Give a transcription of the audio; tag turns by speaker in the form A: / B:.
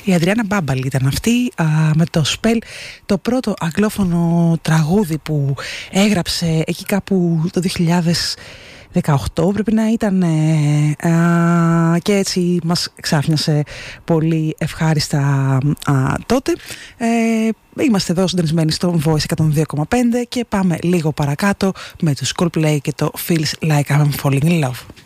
A: Η Αντριάννα Μπάμπαλη ήταν αυτή, με το Spell, το πρώτο αγγλόφωνο τραγούδι που έγραψε εκεί κάπου το 2018 πρέπει να ήταν, και έτσι μας ξάφνιασε πολύ ευχάριστα τότε. Είμαστε εδώ συντονισμένοι στο Voice 102,5 και πάμε λίγο παρακάτω με τους Coldplay και το Feels Like I'm Falling in Love.